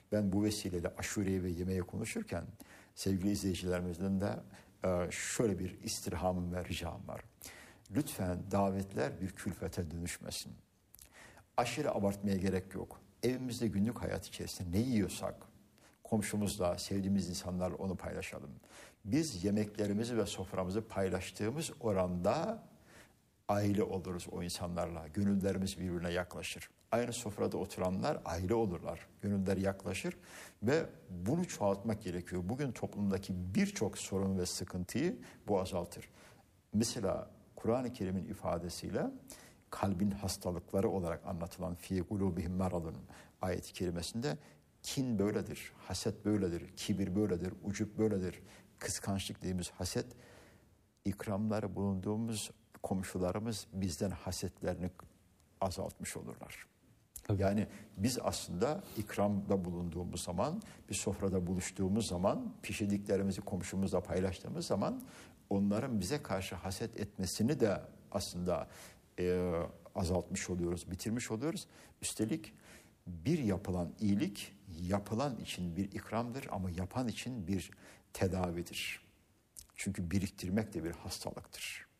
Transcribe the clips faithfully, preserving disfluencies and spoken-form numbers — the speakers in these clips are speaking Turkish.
Ben bu vesileyle aşureyi ve yemeği konuşurken sevgili izleyicilerimizden de şöyle bir istirhamım ve ricam var. Lütfen davetler bir külfete dönüşmesin. Aşırı abartmaya gerek yok. Evimizde günlük hayat içerisinde ne yiyorsak komşumuzla, sevdiğimiz insanlarla onu paylaşalım. Biz yemeklerimizi ve soframızı paylaştığımız oranda aile oluruz o insanlarla. Gönüllerimiz birbirine yaklaşır. Aynı sofrada oturanlar aile olurlar. Gönüller yaklaşır ve bunu çoğaltmak gerekiyor. Bugün toplumdaki birçok sorun ve sıkıntıyı bu azaltır. Mesela Kur'an-ı Kerim'in ifadesiyle kalbin hastalıkları olarak anlatılan fi kulubihim maradun ayet-i kerimesinde kin böyledir, haset böyledir, kibir böyledir, ucup böyledir, kıskançlık dediğimiz haset, ikramları bulunduğumuz komşularımız bizden hasetlerini azaltmış olurlar. Tabii. Yani biz aslında ikramda bulunduğumuz zaman, bir sofrada buluştuğumuz zaman, pişirdiklerimizi komşumuzla paylaştığımız zaman onların bize karşı haset etmesini de aslında e, azaltmış oluyoruz, bitirmiş oluyoruz. Üstelik bir yapılan iyilik yapılan için bir ikramdır ama yapan için bir tedavidir. Çünkü biriktirmek de bir hastalıktır.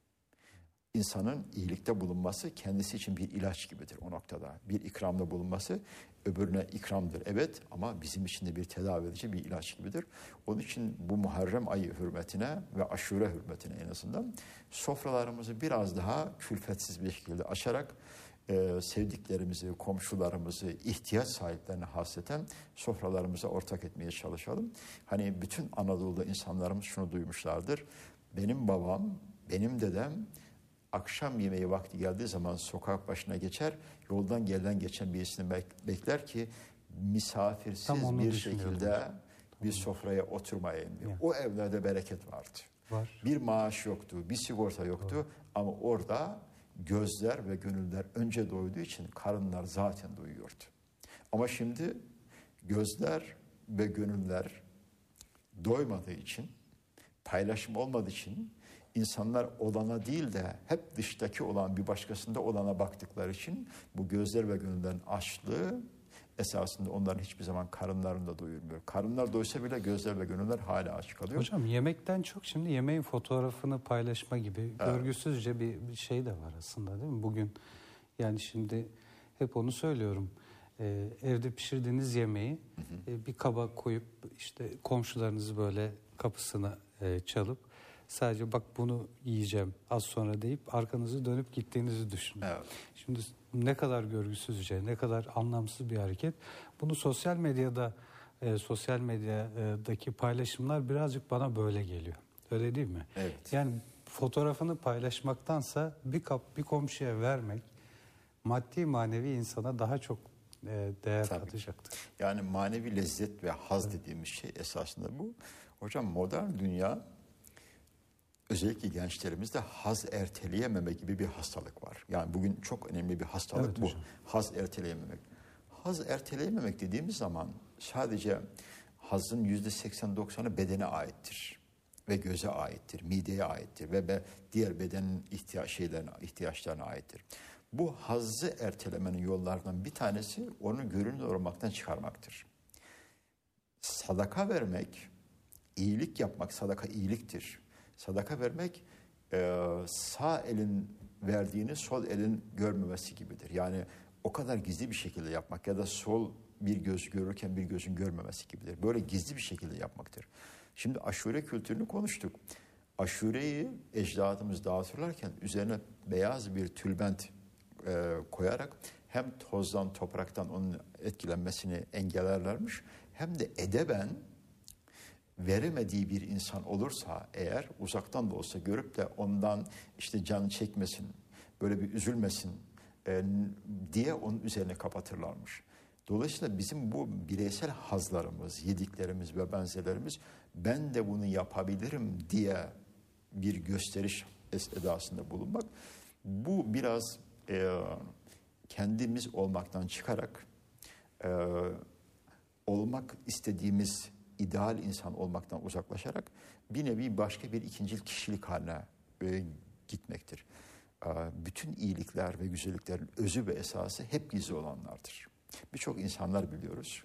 İnsanın iyilikte bulunması kendisi için bir ilaç gibidir o noktada. Bir ikramda bulunması öbürüne ikramdır evet ama bizim için de bir tedavi edici bir ilaç gibidir. Onun için bu Muharrem ayı hürmetine ve Aşure hürmetine en azından sofralarımızı biraz daha külfetsiz bir şekilde açarak Ee, sevdiklerimizi, komşularımızı, ihtiyaç sahiplerine hasreten sofralarımıza ortak etmeye çalışalım. Hani bütün Anadolu'da insanlarımız şunu duymuşlardır. Benim babam, benim dedem akşam yemeği vakti geldiği zaman sokak başına geçer, yoldan gelen geçen birisini bekler ki misafirsiz bir şekilde bir sofraya oturmayın diyor. Yani. O evlerde bereket vardı. Var. Bir maaş yoktu, bir sigorta yoktu var. Ama orada gözler ve gönüller önce doyduğu için karınlar zaten doyuyordu. Ama şimdi gözler ve gönüller doymadığı için, paylaşım olmadığı için insanlar olana değil de hep dıştaki olan bir başkasında olana baktıkları için bu gözler ve gönüllerin açlığı esasında onların hiçbir zaman karınlarını da doyurmuyor. Karınlar doysa bile gözler ve gönüller hala aç kalıyor. Hocam yemekten çok şimdi yemeğin fotoğrafını paylaşma gibi evet. görgüsüzce bir, bir şey de var aslında değil mi? Bugün yani şimdi hep onu söylüyorum. Ee, evde pişirdiğiniz yemeği hı hı. E, bir kaba koyup işte komşularınızı böyle kapısına e, çalıp sadece bak bunu yiyeceğim az sonra deyip arkanızı dönüp gittiğinizi düşünün. Evet. Şimdi ne kadar görgüsüzce, ne kadar anlamsız bir hareket. Bunu sosyal medyada, e, sosyal medyadaki paylaşımlar birazcık bana böyle geliyor. Öyle değil mi? Evet. Yani fotoğrafını paylaşmaktansa bir kap bir komşuya vermek maddi manevi insana daha çok e, değer Tabii katacaktır. Ki. Yani manevi lezzet ve haz evet. dediğimiz şey esasında bu. Hocam modern dünya özellikle gençlerimizde haz erteleyememe gibi bir hastalık var. Yani bugün çok önemli bir hastalık evet, bu. Hocam. Haz erteleyememek. Haz erteleyememek dediğimiz zaman sadece hazın yüzde seksen doksanı bedene aittir. Ve göze aittir, mideye aittir ve be, diğer bedenin ihtiyaç şeylerine, ihtiyaçlarına aittir. Bu hazzı ertelemenin yollarından bir tanesi onu görünür olmaktan çıkarmaktır. Sadaka vermek, iyilik yapmak, sadaka iyiliktir. Sadaka vermek e, sağ elin verdiğini sol elin görmemesi gibidir. Yani o kadar gizli bir şekilde yapmak ya da sol bir göz görürken bir gözün görmemesi gibidir. Böyle gizli bir şekilde yapmaktır. Şimdi aşure kültürünü konuştuk. Aşureyi ecdadımız dağıtırlarken üzerine beyaz bir tülbent e, koyarak hem tozdan topraktan onun etkilenmesini engellerlermiş hem de edeben veremediği bir insan olursa eğer uzaktan da olsa görüp de ondan işte canı çekmesin, böyle bir üzülmesin e, diye onun üzerine kapatırlarmış. Dolayısıyla bizim bu bireysel hazlarımız, yediklerimiz ve benzerlerimiz ben de bunu yapabilirim diye bir gösteriş edasında bulunmak. Bu biraz e, kendimiz olmaktan çıkarak e, olmak istediğimiz ideal insan olmaktan uzaklaşarak bir nevi başka bir ikincil kişilik haline e, gitmektir. E, bütün iyilikler ve güzelliklerin özü ve esası hep gizli olanlardır. Birçok insanlar biliyoruz.